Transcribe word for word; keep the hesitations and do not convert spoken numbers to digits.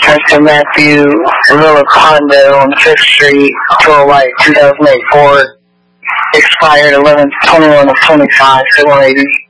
Mister Matthew Villa Condo on fifth Street, Pearl White, two thousand eight Ford, expired eleven twenty-one of twenty-five, one eighty.